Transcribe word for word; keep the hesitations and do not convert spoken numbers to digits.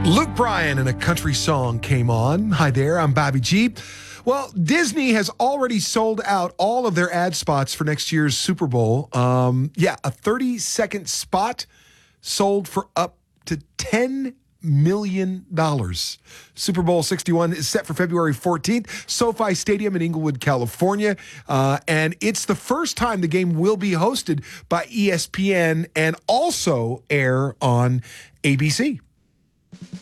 Luke Bryan and a country song came on. Hi there, I'm Bobby G. Well, Disney has already sold out all of their ad spots for next year's Super Bowl. Um, yeah, a thirty-second spot sold for up to ten million dollars. Super Bowl sixty-one is set for February fourteenth, SoFi Stadium in Inglewood, California. Uh, and it's the first time the game will be hosted by E S P N and also air on A B C.